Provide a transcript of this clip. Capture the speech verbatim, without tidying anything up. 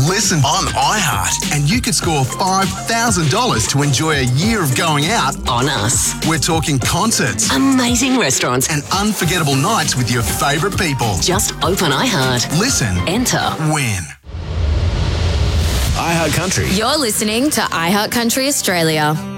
Listen on iHeart and you could score five thousand dollars to enjoy a year of going out On us. We're talking concerts Amazing restaurants. and unforgettable nights with your favourite people. Just open iHeart. Listen, Enter. win. iHeart Country. You're listening to iHeart Country Australia.